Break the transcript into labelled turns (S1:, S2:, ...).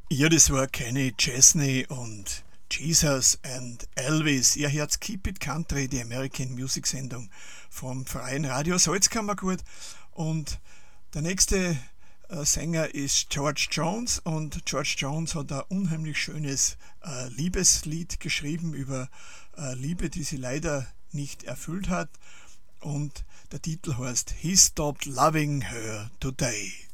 S1: Ja, das war Kenny Chesney und Jesus and Elvis. Ihr hört Keep It Country, die American Music Sendung vom Freien Radio Salzkammergut. Und der nächste Sänger ist George Jones, und George Jones hat ein unheimlich schönes Liebeslied geschrieben über Liebe, die sie leider nicht erfüllt hat. Und der Titel heißt He Stopped Loving Her Today.